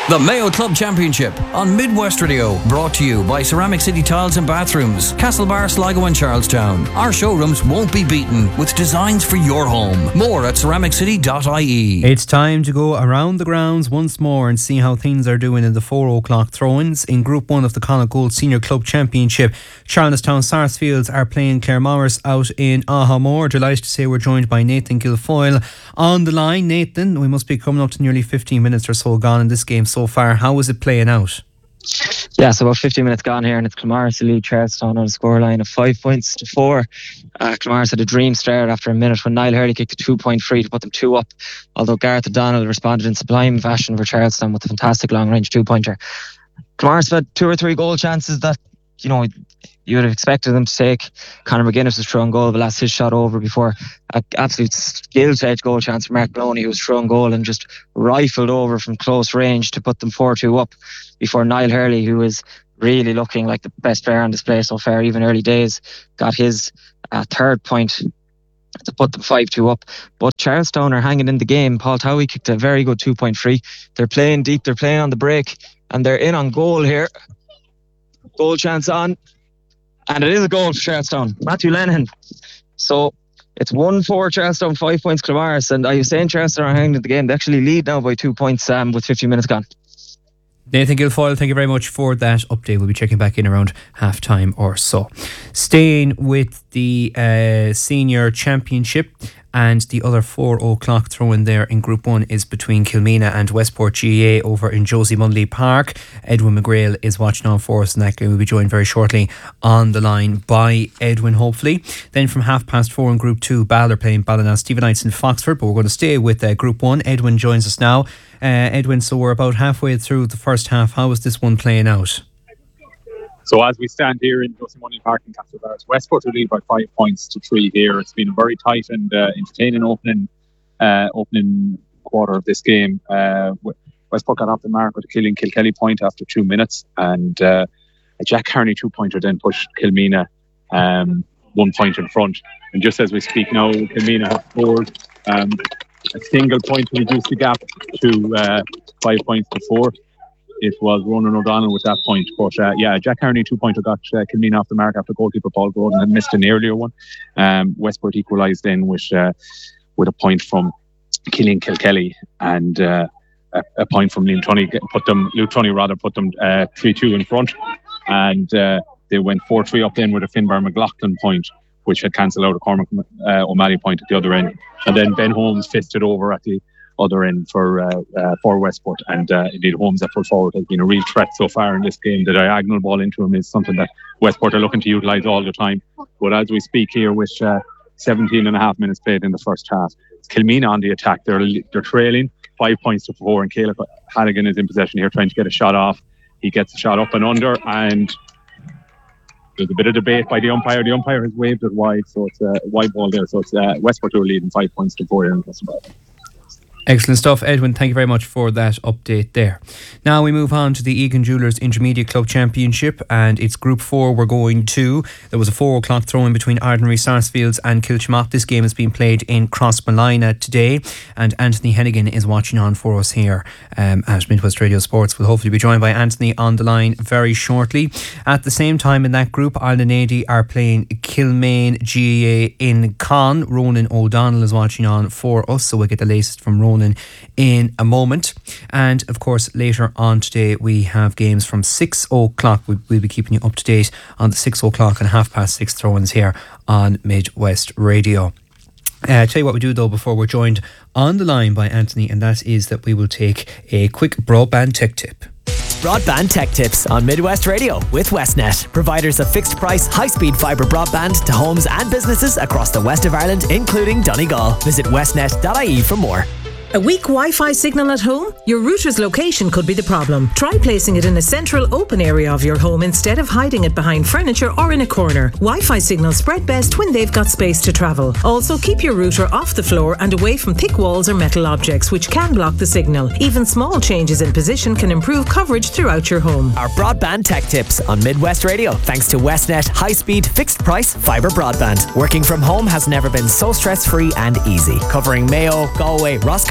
The Mayo Club Championship on Midwest Radio, brought to you by Ceramic City Tiles and Bathrooms, Castlebar, Sligo and Charlestown. Our showrooms won't be beaten with designs for your home. More at ceramiccity.ie. It's time to go around the grounds once more and see how things are doing in the 4 o'clock throw-ins. In Group 1 of the Connacht Gold Senior Club Championship, Charlestown Sarsfields are playing Claremorris out in Ahamore. Delighted to say we're joined by Nathan Guilfoyle on the line. Nathan, we must be coming up to nearly 15 minutes or so gone in this game so far. How is it playing out? Yeah, so about 15 minutes gone here, and it's Claremorris who lead Charlestown on a scoreline of 5 points to 4. Claremorris had a dream start after a minute when Niall Hurley kicked a 2-point free to put them 2 up, although Gareth O'Donnell responded in sublime fashion for Charlestown with a fantastic long-range 2-pointer. Claremorris had 2 or 3 goal chances that, you know, you would have expected them to take. Conor McGuinness was thrown goal, but that's his shot over before an absolute skill-edge goal chance for Mark Maloney, who was thrown goal and just rifled over from close range to put them 4-2 up before Niall Hurley, who is really looking like the best player on display so far, even early days, got his 3rd point to put them 5-2 up. But Charlestown are hanging in the game. Paul Towie kicked a very good 2-point free. They're playing deep, they're playing on the break, and they're in on goal here. Goal chance on. And it is a goal for Charlestown. Matthew Lenihan. So it's 1-4 Charlestown, 5 points Claremorris. And I was saying Charlestown are hanging in the game. They actually lead now by 2 points with 15 minutes gone. Nathan Guilfoyle, thank you very much for that update. We'll be checking back in around half time or so. Staying with the Senior Championship, and the other 4 o'clock throw-in there in Group 1 is between Kilmena and Westport GAA over in Josie Munley Park. Edwin McGrail is watching on for us in that game. We'll be joined very shortly on the line by Edwin, hopefully. Then from 4:30 in Group 2, Ballard playing Ballina Stephenites in Foxford, but we're going to stay with Group 1. Edwin joins us now. Edwin, so we're about halfway through the first half. How is this one playing out? So as we stand here in Josie Munley Park in Castlebar, Westport will lead by 5 points to 3 here. It's been a very tight and entertaining opening quarter of this game. Westport got off the mark with a Killian Kilkelly point after 2 minutes, and a Jack Carney 2-pointer then pushed Kilmena 1 point in front. And just as we speak now, Kilmena have scored a single point to reduce the gap to 5 points to 4. It was Ronan O'Donnell with that point. But Jack Carney 2-pointer got Kilmena off the mark after goalkeeper Paul Gordon had missed an earlier one. Westport equalised then with a point from Killian Kilkelly, and a point from Luke Tunney put them 3-2 in front, and they went 4-3 up then with a Finbar McLaughlin point, which had cancelled out a Cormac O'Malley point at the other end. And then Ben Holmes fisted over at the other end for Westport, and indeed Holmes at full forward has been a real threat so far in this game. The diagonal ball into him is something that Westport are looking to utilise all the time. But as we speak here, with 17 and a half minutes played in the first half, it's Kilmena on the attack. They're trailing 5 points to 4, and Caleb Hannigan is in possession here trying to get a shot off. He gets a shot up and under, and there's a bit of debate by the umpire. The umpire has waved it wide, so it's a wide ball there. So it's Westport who are leading 5 points to 4 here in Castlebar. Excellent stuff, Edwin. Thank you very much for that update there. Now we move on to the Egan Jewellers Intermediate Club Championship, and it's Group 4 we're going to. There was a 4 o'clock throw-in between Ardnary Sarsfields and Kilchmock. This game has been played in Crossmolina today, and Anthony Hennigan is watching on for us here at Midwest Radio Sports. We'll hopefully be joined by Anthony on the line very shortly. At the same time in that group, Ireland 80 are playing Kilmaine GAA in Con. Ronan O'Donnell is watching on for us, so we'll get the latest from Ronan in a moment. And of course later on today we have games from 6 o'clock. We'll be keeping you up to date on the 6 o'clock and 6:30 throw-ins here on Midwest Radio. Tell you what we do though before we're joined on the line by Anthony, and that is that we will take a quick broadband tech tip. Broadband Tech Tips on Midwest Radio with Westnet, providers of fixed price, high-speed fibre broadband to homes and businesses across the west of Ireland, including Donegal. Visit westnet.ie for more. A weak Wi-Fi signal at home? Your router's location could be the problem. Try placing it in a central open area of your home instead of hiding it behind furniture or in a corner. Wi-Fi signals spread best when they've got space to travel. Also, keep your router off the floor and away from thick walls or metal objects which can block the signal. Even small changes in position can improve coverage throughout your home. Our Broadband Tech Tips on Midwest Radio, thanks to Westnet high-speed, fixed-price fibre broadband. Working from home has never been so stress-free and easy. Covering Mayo, Galway, Roscommon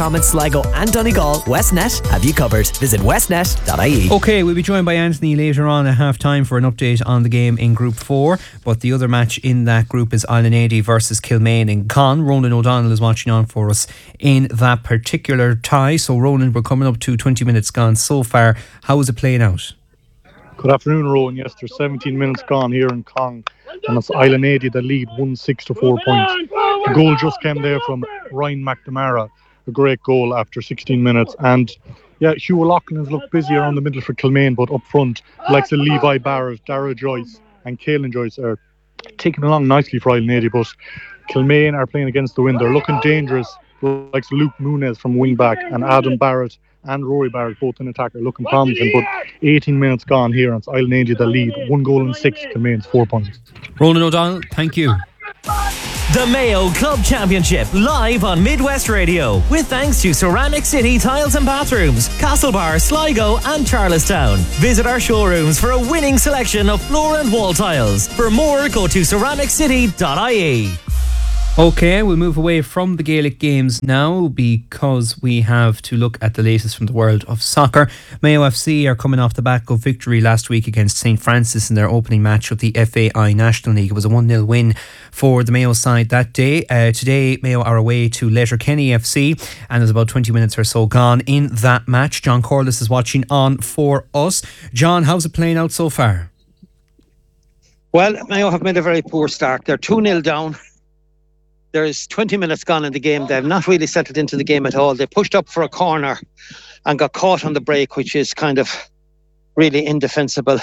Roscommon, Sligo and Donegal, Westnet have you covered. Visit westnet.ie. Okay, we'll be joined by Anthony later on at half time for an update on the game in Group 4. But the other match in that group is Island versus Kilmaine in Con. Ronan O'Donnell is watching on for us in that particular tie. So Ronan, we're coming up to 20 minutes gone so far. How is it playing out? Good afternoon, Rowan. Yes, there's 17 minutes gone here in Con, and it's Island 80 that lead 1-6 to 4 points. The goal just came there from Ryan McNamara, a great goal after 16 minutes. And yeah, Hugh O'Loughlin has looked busy around the middle for Kilmaine, but up front, the likes of Levi Barrett, Dara Joyce and Caelan Joyce are taking along nicely for Island 80, but Kilmaine are playing against the wind. They're looking dangerous. The likes of Luke Muniz from wing back and Adam Barrett and Rory Barrett, both in attack, are looking promising. But 18 minutes gone here, and it's Island 80 the lead. 1 goal and 6, Kilmaine's 4 points. Ronan O'Donnell, thank you. The Mayo Club Championship live on Midwest Radio with thanks to Ceramic City Tiles and Bathrooms, Castlebar, Sligo and Charlestown. Visit our showrooms for a winning selection of floor and wall tiles. For more, go to ceramiccity.ie. Okay, we'll move away from the Gaelic games now because we have to look at the latest from the world of soccer. Mayo FC are coming off the back of victory last week against St Francis in their opening match of the FAI National League. It was a 1-0 win for the Mayo side that day. Today, Mayo are away to Letterkenny FC, and there's about 20 minutes or so gone in that match. John Corliss is watching on for us. John, how's it playing out so far? Well, Mayo have made a very poor start. They're 2-0 down. There's 20 minutes gone in the game. They've not really settled into the game at all. They pushed up for a corner and got caught on the break, which is kind of really indefensible.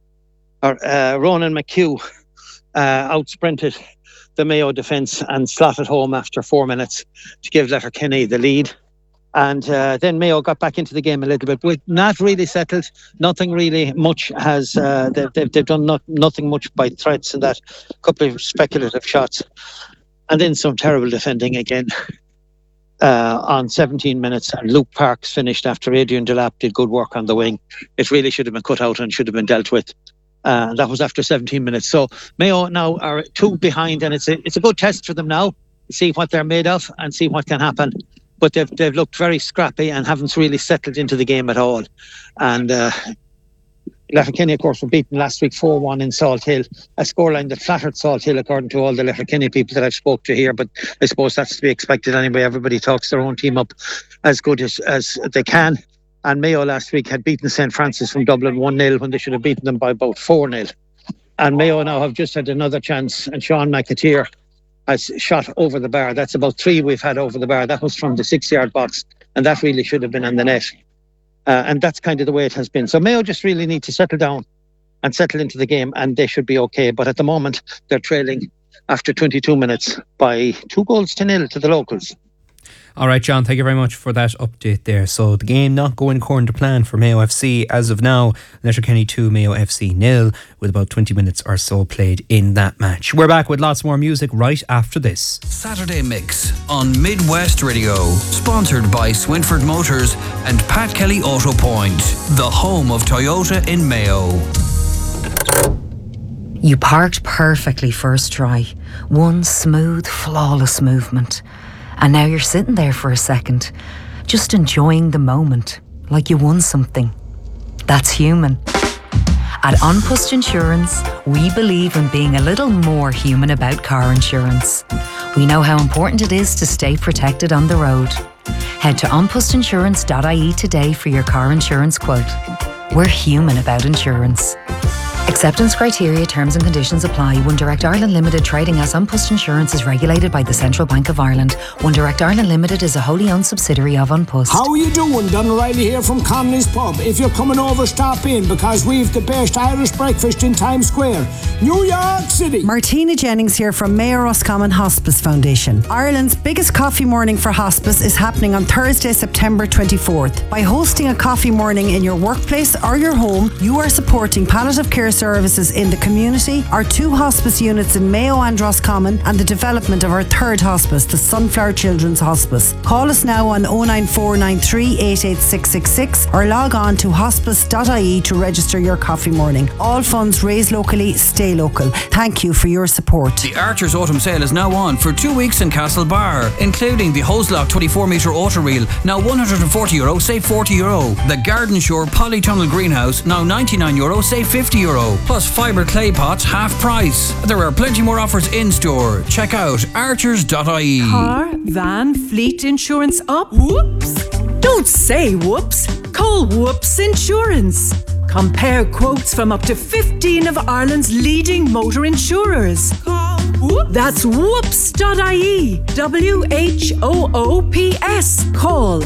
Ronan McHugh out-sprinted the Mayo defence and slotted home after 4 minutes to give Letterkenny the lead. And then Mayo got back into the game a little bit. With not really settled, nothing really much has... they've done nothing much by threats and that. A couple of speculative shots. And then some terrible defending again on 17 minutes. And Luke Parks finished after Adrian Delap did good work on the wing. It really should have been cut out and should have been dealt with. That was after 17 minutes. So Mayo now are 2 behind, and it's a good test for them now to see what they're made of and see what can happen. But they've looked very scrappy and haven't really settled into the game at all. And Letterkenny, of course, were beaten last week 4-1 in Salt Hill, a scoreline that flattered Salt Hill according to all the Letterkenny people that I've spoke to here, but I suppose that's to be expected anyway. Everybody talks their own team up as good as they can. And Mayo last week had beaten St Francis from Dublin 1-0 when they should have beaten them by about 4-0. And Mayo now have just had another chance, and Sean McAteer has shot over the bar. That's about 3 we've had over the bar. That was from the 6-yard box, and that really should have been on the net. And that's kind of the way it has been. So Mayo just really need to settle down and settle into the game, and they should be okay. But at the moment, they're trailing after 22 minutes by 2-0 to the locals. All right, John, thank you very much for that update there. So the game not going according to plan for Mayo FC as of now. Letterkenny 2, Mayo FC 0, with about 20 minutes or so played in that match. We're back with lots more music right after this. Saturday Mix on Midwest Radio, sponsored by Swinford Motors and Pat Kelly Auto Point, the home of Toyota in Mayo. You parked perfectly first try. One smooth, flawless movement. And now you're sitting there for a second, just enjoying the moment, like you won something. That's human. At An Post Insurance, we believe in being a little more human about car insurance. We know how important it is to stay protected on the road. Head to onpostinsurance.ie today for your car insurance quote. We're human about insurance. Acceptance criteria, terms and conditions apply. One Direct Ireland Limited, trading as An Post Insurance, is regulated by the Central Bank of Ireland. One Direct Ireland Limited is a wholly owned subsidiary of An Post. How are you doing? Don O'Reilly here from Connolly's Pub. If you're coming over, stop in, because we've the best Irish breakfast in Times Square, New York City. Martina Jennings here from Mayo Roscommon Hospice Foundation. Ireland's biggest coffee morning for hospice is happening on Thursday, September 24th. By hosting a coffee morning in your workplace or your home, you are supporting palliative care services in the community, our 2 hospice units in Mayo and Roscommon, and the development of our 3rd hospice, the Sunflower Children's Hospice. Call us now on 09493 886666 or log on to hospice.ie to register your coffee morning. All funds raised locally, stay local. Thank you for your support. The Archer's Autumn Sale is now on for 2 weeks in Castlebar, including the Hoselock 24-metre auto reel, now €140, save €40. The Garden Shore Polytunnel Greenhouse, now €99, save €50. Plus fibre clay pots, half price. There are plenty more offers in store. Check out archers.ie. Car, van, fleet insurance up? Whoops! Don't say whoops. Call Whoops Insurance. Compare quotes from up to 15 of Ireland's leading motor insurers. Call Whoops. That's whoops.ie. WHOOPS. Call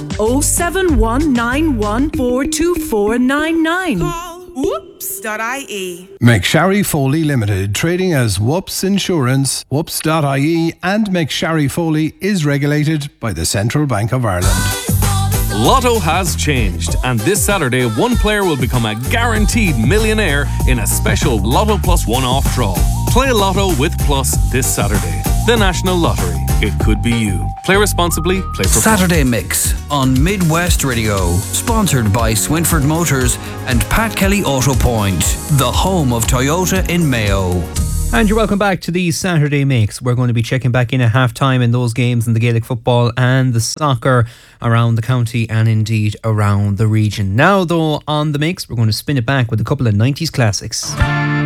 07191424999. Whoops.ie. McSharry Foley Limited, trading as Whoops Insurance, Whoops.ie, and McSharry Foley is regulated by the Central Bank of Ireland. Lotto has changed, and this Saturday, one player will become a guaranteed millionaire in a special Lotto Plus one-off draw. Play Lotto with Plus this Saturday. The National Lottery. It could be you. Play responsibly. Play for Saturday Mix on Midwest Radio. Sponsored by Swinford Motors and Pat Kelly Auto Point, the home of Toyota in Mayo. And you're welcome back to the Saturday Mix. We're going to be checking back in at half-time in those games in the Gaelic football and the soccer around the county and indeed around the region. Now, though, on the Mix, we're going to spin it back with a couple of 90s classics.